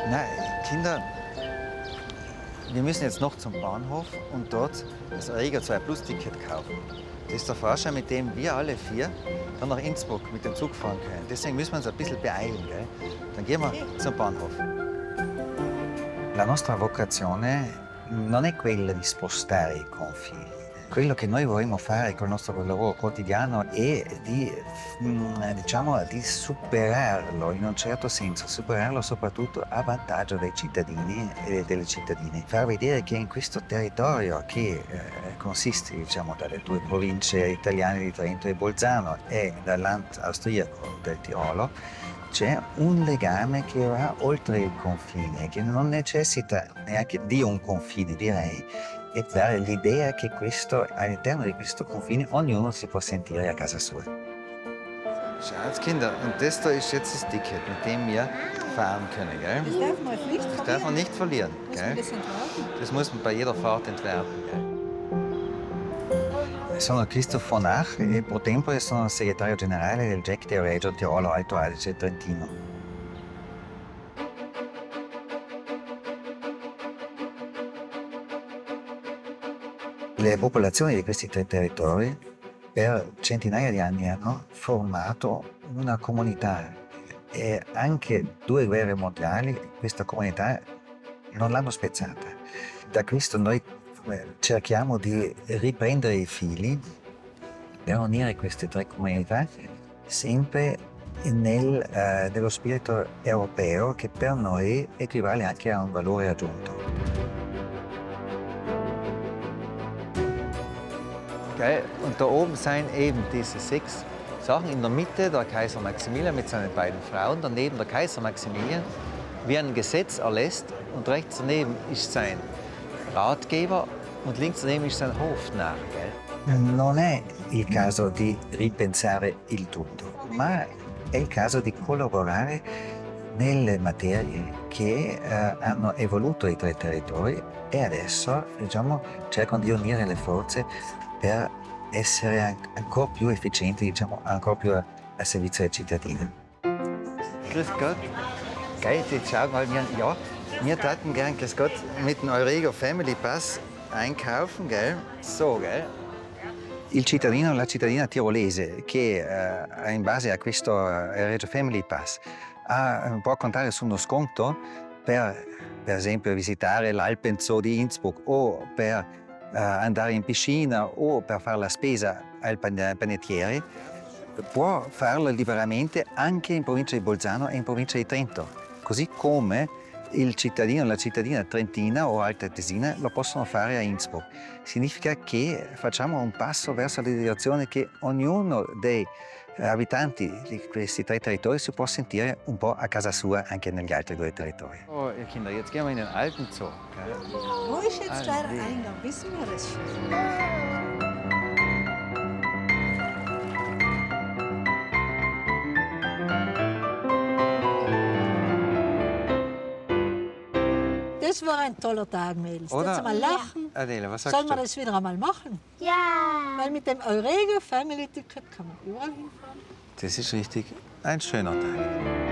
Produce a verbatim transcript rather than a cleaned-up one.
Nein, Kinder, wir müssen jetzt noch zum Bahnhof und dort das Eurega zwei Plus Ticket kaufen. Das ist der Fahrschein, mit dem wir alle vier dann nach Innsbruck mit dem Zug fahren können. Deswegen müssen wir uns ein bisschen beeilen, gell? Dann gehen wir zum Bahnhof. La nostra vocazione non è quella di spostare i confini. Quello che noi vorremmo fare col nostro lavoro quotidiano è di, diciamo, di superarlo in un certo senso, superarlo soprattutto a vantaggio dei cittadini e delle cittadine. Far vedere che in questo territorio che eh, consiste, diciamo, dalle due province italiane di Trento e Bolzano e dal Land austriaco del Tirolo, c'è un legame che va oltre il confine, che non necessita neanche di un confine, direi, e dare l'idea che questo, all'interno di questo confine ognuno si può sentire a casa sua. Schaut, Kinder, und das da ist jetzt das Ticket, mit dem wir fahren können, gell? Das darf man nicht Das darf man nicht verlieren, Muss gell? man das entwerfen? Das muss man bei jeder Fahrt entwerfen, gell? Sono Christoph von Ach e pro tempore sono segretario generale del Jack de Reggio Tirolo Alto Adige e Trentino. Le popolazioni di questi tre territori per centinaia di anni hanno formato una comunità e anche due guerre mondiali questa comunità non l'hanno spezzata. Da questo noi cerchiamo di riprendere i fili per unire queste tre comunità sempre nel, eh, nello spirito europeo che per noi equivale anche a un valore aggiunto. Okay. Und da oben sind eben diese sechs Sachen. In der Mitte der Kaiser Maximilian mit seinen beiden Frauen, daneben der Kaiser Maximilian, wie ein Gesetz erlässt, und rechts daneben ist sein Ratgeber und links daneben ist sein Hofnarr. Non è il caso di ripensare il tutto, ma è il caso di collaborare nelle materie che eh, hanno evoluto i tre territori e adesso, diciamo, cercano di unire le forze per essere ancora più efficienti, diciamo, ancora più a, a servizio dei cittadini. Grüß Gott. Geil, jetzt schauen wir mal, ja, wir taten gern, grüß Gott, mit dem Eurega Family Pass einkaufen, gell? So, gell? Il cittadino o la cittadina tirolese che eh, in base a questo Eurega Family Pass ha, può contare su uno sconto per, per esempio, visitare l'Alpenzoo di Innsbruck o per Uh, andare in piscina o per fare la spesa al panettiere, può farlo liberamente anche in provincia di Bolzano e in provincia di Trento, così come il cittadino o la cittadina trentina o altoatesina lo possono fare a Innsbruck. Significa che facciamo un passo verso la direzione che ognuno dei abitanti di questi tre territori si può sentire un po' a casa sua anche negli altri due territori. Oh, ihr Kinder, jetzt gehen wir in den Alpenzoo. Wo ist jetzt der Eingang? Wissen wir das schon? Das war ein toller Tag, Mädels. Oder? Jetzt mal lachen. Adele, was sagst Sollen wir du? das wieder einmal machen? Ja! Weil mit dem Eurega Family Ticket kann man überall hinfahren. Das ist richtig ein schöner Tag.